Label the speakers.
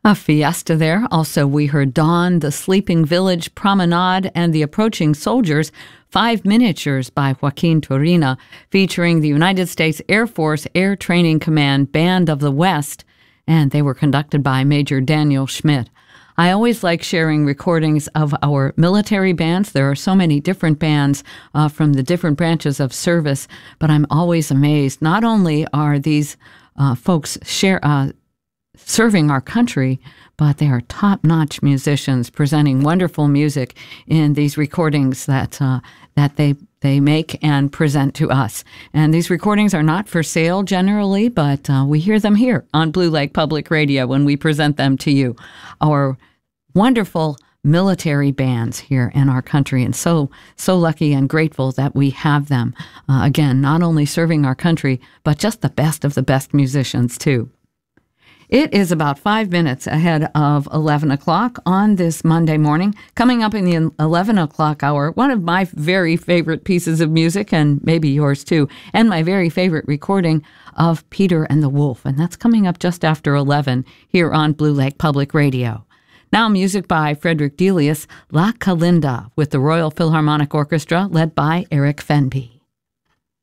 Speaker 1: A fiesta there. Also, we heard Dawn, The Sleeping Village, Promenade, and The Approaching Soldiers, 5 miniatures by Joaquin Turina, featuring the United States Air Force Air Training Command Band of the West, and they were conducted by Major Daniel Schmidt. I always like sharing recordings of our military bands. There are so many different bands from the different branches of service, but I'm always amazed. Not only are these folks serving our country, but they are top-notch musicians presenting wonderful music in these recordings that they make and present to us. And these recordings are not for sale generally, but we hear them here on Blue Lake Public Radio when we present them to you. Our wonderful military bands here in our country, and so lucky and grateful that we have them. Again, not only serving our country, but just the best of the best musicians, too. It is about 5 minutes ahead of 11 o'clock on this Monday morning. Coming up in the 11 o'clock hour, one of my very favorite pieces of music, and maybe yours too, and my very favorite recording of Peter and the Wolf. And that's coming up just after 11 here on Blue Lake Public Radio. Now music by Frederick Delius, La Calinda, with the Royal Philharmonic Orchestra led by Eric Fenby.